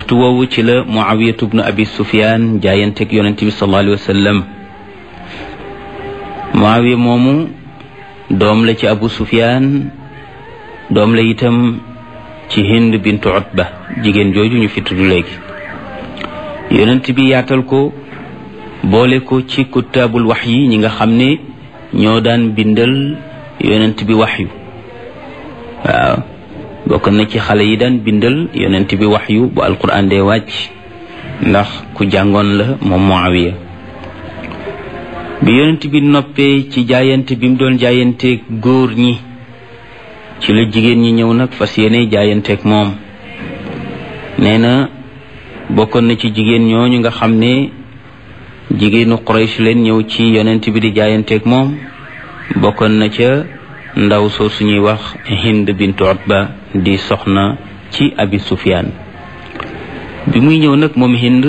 waxtu woowu ci la Muawiyatu bnu Abi Sufyaan jaayanteeg yonent bi sallallahu alayhi wa sallam. Muawiya moomu doom la ci Abu Sufyaan, doom la itam ci Hind bintu Utba, jigéen jooju ñu fi tudd léegi. yonent bi yaatal ko boole ko ci kuttaabul waxyi, ñi nga xam ne ñoo daan bindal yonent bi waxyu. waaw bokk na ci xale yi daan bindal yonent bi waxyu bu alquran dee wàcc, ndax ku jàngoon la moom Muawiya. bi yonent bi noppee ci jaayante bi mu doon jaayanteeg góor ñi, ci la jigéen ñi ñëw nag fas yéene jaayanteeg moom. nee na bokkoon na ci jigéen ñooñu nga xam ne jigéenu Quraysh leen ñëw ci yonent bi di jaayanteeg moom. bokkoon na ca ndaw soo suñuy wax Hind bintu Utba di soxna ci Abi Sufyaan. bi muy ñëw nag moom Hind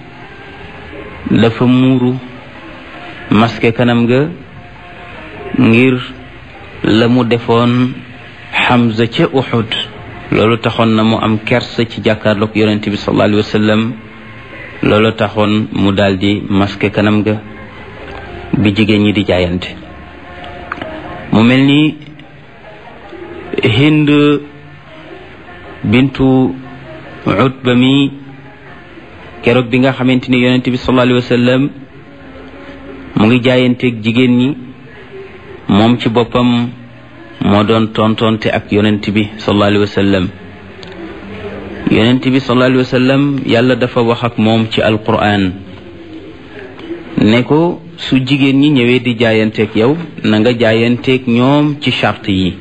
dafa muuru maske kanam ga ngir la mu defoon Hamza ca Uhud. loolu taxoon na mu am kersa ci jàkkaarloog yonent bi sallallahu alayhi wa sallam. loolu taxoon mu daldi maske kanam ga bi jigéen ñi di jaayante. mu mel ni Hind bintu Utba mi keroog bi nga xamante ni yonent bi sallallahu alayhi wa sallam mu ngi jaayanteeg jigéen ñi, moom ci boppam moo doon tontonte ak yonent bi sallallahu alayhi wa sallam. yonent bi sallallahu alayhi wa sallam yàlla dafa wax ak moom ci alquran ne ko su jigéen ñi ñëwee di jaayanteeg yow na nga jaayanteeg ñoom ci charte yi.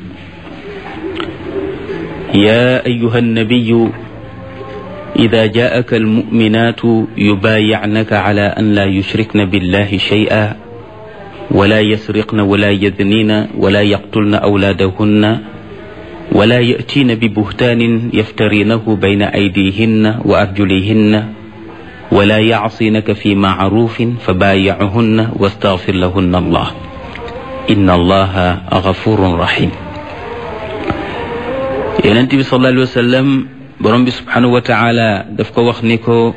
yaa ayuha nabiyu ida jaaka almuminatu yubaayicnaka ala an laa yushrikna billahi shay'a wala yasriqna wala yadnina wala yaqtulna awlaadahunna wala ya'tiina bi buhtaanin yaftarinahu bayna aydihinna wa arjulihinna wala ya'sinaka fi ma'rufin fabaayi'hunna wastaghfir lahunna Allah inna Allaha ghafurun rahim. Yonent bi sallallahu alayhi wa sallam borom bi subhanahu wa ta'ala daf ko wax ni ko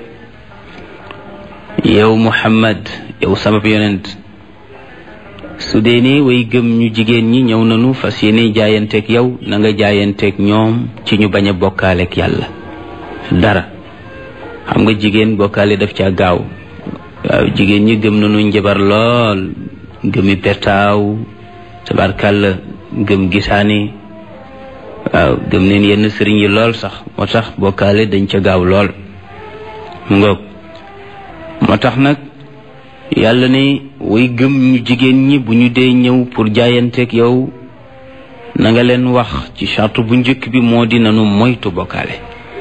yow Muhammad, yow sama yonent, su dee ne way gëm ñu jigéen ñi ñëw nañu fas yéene jaayanteeg yow na nga jaayanteeg ñoom ci ñu bañ a bokkaaleeg yàlla dara. xam nga jigéen bokkaale daf caa gaaw. waaw jigéen ñi gëm nañu njabar lool, gëmi petaaw, tabarkàlla gëm gisaane. waaw gëm neen yenn sëriñ yi lool sax, moo tax bokkaale dañ ca gaaw lool. mu ngoog moo tax nag yàlla ne way gëm ñu jigéen ñi bu ñu dee ñëw pour jaayanteeg yow na nga leen wax ci charte bu njëkk bi moo di nanu moytu bokkaale.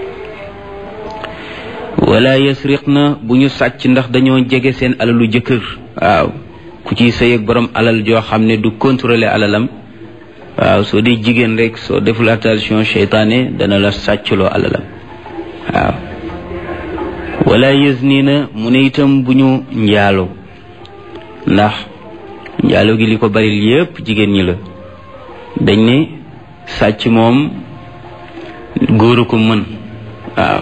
wala yasriqna bu ñu sàcc ndax dañoo jege seen alalu jëkkër. waaw ku ciy sëy ak borom alal joo xam ne du contrôler alalam, waaw soo dee jigéen rek soo deful attention seytaane dana la sàccloo alalam. waaw wala yaznina mu ne itam bu ñu njaaloo, ndax njaaloo gi li ko bari yépp jigéen ñi la. dañ ne sàcc moom góor a ko mën, waaw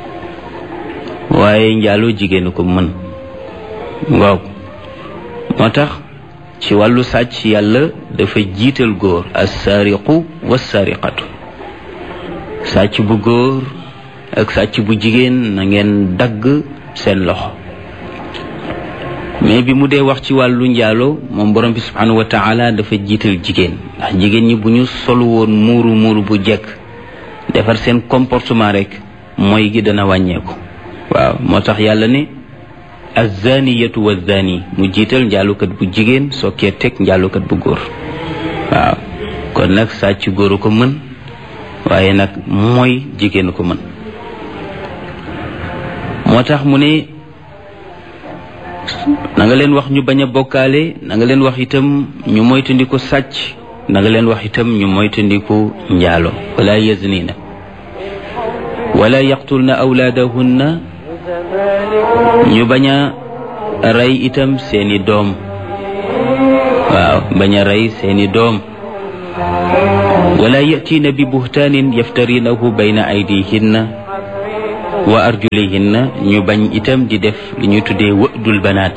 waaye njaaloo jigéen a ko mën. waaw moo tax ci wàllu sàcc yàlla dafa jiital góor, as-saariqu was-saariqatu. sàcc bu góor ak sàcc bu jigéen na ngeen dagg seen loxo. mais bi mu dee wax ci wàllu njaalo moom borom bi subhanahu wa taala dafa jiital jigéen, ndax jigéen ñi bu ñu solu woon muuru bu jekk defar seen comportement rek mooy gi dana wàññeeku. waaw moo tax yàlla ne az-zaaniyatu waz-zaani, mu jiital njaalukat bu jigéen soo kee teg njaalukat bu góor. waaw kon nag sàcc góoru ko mën, waaye nag mooy jigéenu ko mën. moo tax mu ne na nga leen wax ñu bañ a bokkaale, na nga leen wax itam ñu moytandiku sàcc, na nga leen wax itam ñu moytandiku njaalo. wala yaznina wala yaqtulna awlaadahunna, ñu bañ a rey itam seeni doom. waaw bañ a rey seeni doom. wala yatiina bi buhtaanin yaftarinahu bayna aydihinna, wa arjulihinna ñu bañ itam di def li ñuy tuddee wëdul banaat.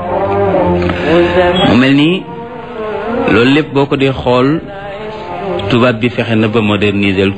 mu mel ni loolu lépp boo ko dee xool tubaab bi fexe na ba moderniser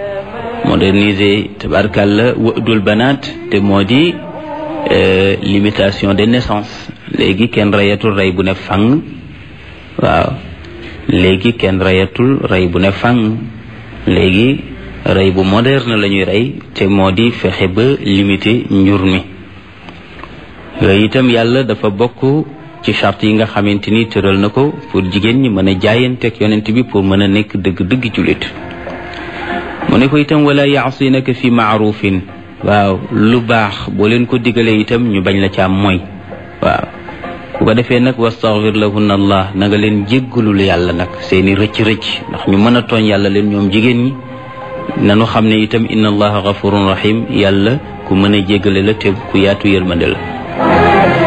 tabarkàlla wëdul banaat te moo di limitation des naissances. léegi kenn rayatul rey bu ne fang. waaw léegi kenn rayatul rey bu ne fang. léegi rey bu moderne la ñuy rey te moo di fexe ba limiter njur mi. yooyu itam yàlla dafa bokk ci charte yi nga xamante ni tëral na ko pour jigéen ñi mën a jaayanteeg yonent bi pour mën a nekk dëgg-dëgg jullit. mu ne ko itam wala yaasinaka fi maarufin. waaw lu baax boo leen ko digalee itam ñu bañ la ca am mooy. waaw bu ko defee nag wastaghfir lahunna allah na nga leen jéggalul yàlla nag seeni rëcc-rëcc ndax ñu mën a tooñ yàlla leen ñoom jigéen ñi. nanu xam ne itam inna allaha ghafurun rahim yàlla ku mën a jéggale la te ku yaatu yërmande la.